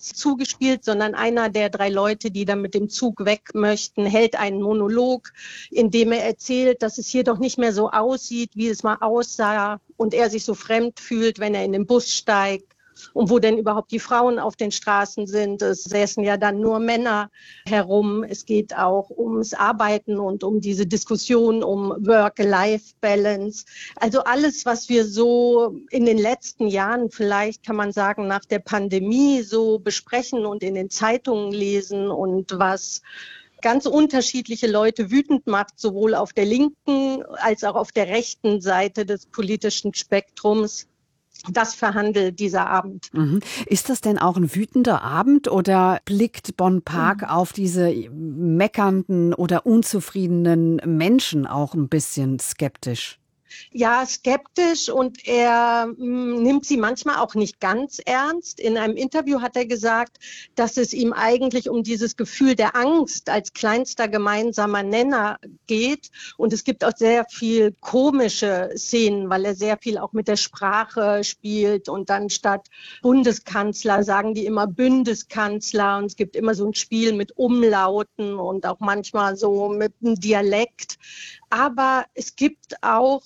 nichts zugespielt, sondern einer der 3 Leute, die dann mit dem Zug weg möchten, hält einen Monolog, in dem er erzählt, dass es hier doch nicht mehr so aussieht, wie es mal aussah und er sich so fremd fühlt, wenn er in den Bus steigt. Und wo denn überhaupt die Frauen auf den Straßen sind. Es säßen ja dann nur Männer herum. Es geht auch ums Arbeiten und um diese Diskussion um Work-Life-Balance. Also alles, was wir so in den letzten Jahren, vielleicht kann man sagen, nach der Pandemie so besprechen und in den Zeitungen lesen und was ganz unterschiedliche Leute wütend macht, sowohl auf der linken als auch auf der rechten Seite des politischen Spektrums. Das verhandelt dieser Abend. Ist das denn auch ein wütender Abend oder blickt Bon Park auf diese meckernden oder unzufriedenen Menschen auch ein bisschen skeptisch? Ja, skeptisch und er nimmt sie manchmal auch nicht ganz ernst. In einem Interview hat er gesagt, dass es ihm eigentlich um dieses Gefühl der Angst als kleinster gemeinsamer Nenner geht. Und es gibt auch sehr viel komische Szenen, weil er sehr viel auch mit der Sprache spielt. Und dann statt Bundeskanzler sagen die immer Bundeskanzler. Und es gibt immer so ein Spiel mit Umlauten und auch manchmal so mit einem Dialekt. Aber es gibt auch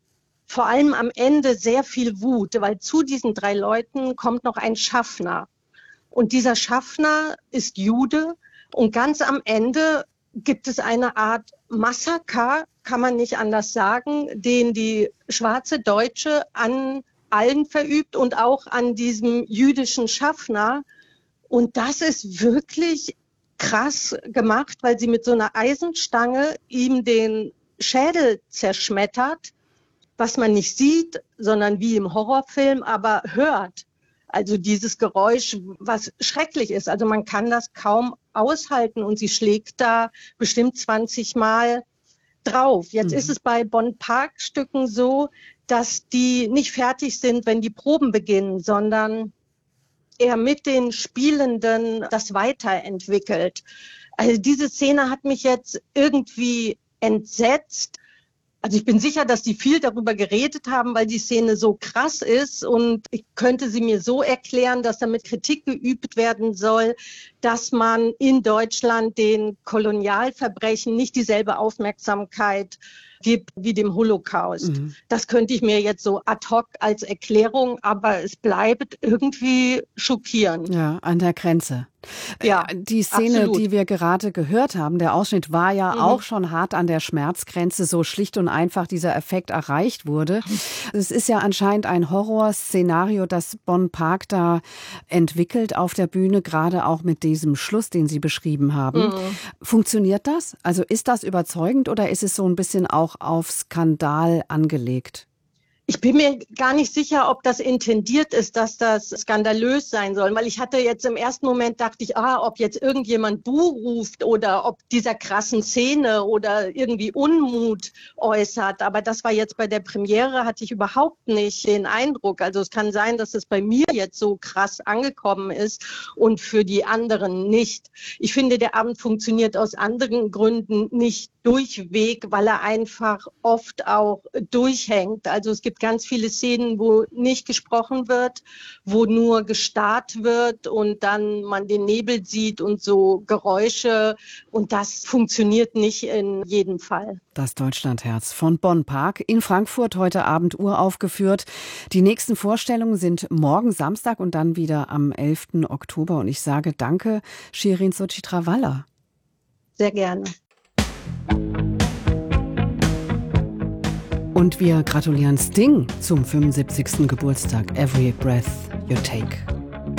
vor allem am Ende sehr viel Wut, weil zu diesen 3 Leuten kommt noch ein Schaffner. Und dieser Schaffner ist Jude und ganz am Ende gibt es eine Art Massaker, kann man nicht anders sagen, den die schwarze Deutsche an allen verübt und auch an diesem jüdischen Schaffner. Und das ist wirklich krass gemacht, weil sie mit so einer Eisenstange ihm den Schädel zerschmettert, was man nicht sieht, sondern wie im Horrorfilm, aber hört. Also dieses Geräusch, was schrecklich ist. Also man kann das kaum aushalten und sie schlägt da bestimmt 20 Mal drauf. Jetzt ist es bei Bon Park Stücken so, dass die nicht fertig sind, wenn die Proben beginnen, sondern er mit den Spielenden das weiterentwickelt. Also diese Szene hat mich jetzt irgendwie entsetzt. Also ich bin sicher, dass die viel darüber geredet haben, weil die Szene so krass ist und ich könnte sie mir so erklären, dass damit Kritik geübt werden soll, dass man in Deutschland den Kolonialverbrechen nicht dieselbe Aufmerksamkeit gibt wie dem Holocaust. Das könnte ich mir jetzt so ad hoc als Erklärung, aber es bleibt irgendwie schockierend. Ja, an der Grenze. Ja, die Szene, absolut. die wir gerade gehört haben, der Ausschnitt war ja auch schon hart an der Schmerzgrenze, so schlicht und einfach dieser Effekt erreicht wurde. Es ist ja anscheinend ein Horrorszenario, das Bon Park da entwickelt auf der Bühne, gerade auch mit diesem Schluss, den Sie beschrieben haben. Funktioniert das? Also ist das überzeugend oder ist es so ein bisschen auch auf Skandal angelegt? Ich bin mir gar nicht sicher, ob das intendiert ist, dass das skandalös sein soll, weil ich hatte jetzt im ersten Moment dachte ich, ob jetzt irgendjemand Buh ruft oder ob dieser krassen Szene oder irgendwie Unmut äußert. Aber das war jetzt bei der Premiere, hatte ich überhaupt nicht den Eindruck. Also es kann sein, dass es bei mir jetzt so krass angekommen ist und für die anderen nicht. Ich finde, der Abend funktioniert aus anderen Gründen nicht durchweg, weil er einfach oft auch durchhängt. Also es gibt ganz viele Szenen, wo nicht gesprochen wird, wo nur gestarrt wird und dann man den Nebel sieht und so Geräusche und das funktioniert nicht in jedem Fall. Das Deutschlandherz von Bon Park in Frankfurt heute Abend uraufgeführt. Die nächsten Vorstellungen sind morgen Samstag und dann wieder am 11. Oktober. Und ich sage danke, Shirin Sochitrawala. Sehr gerne. Und wir gratulieren Sting zum 75. Geburtstag. Every Breath You Take.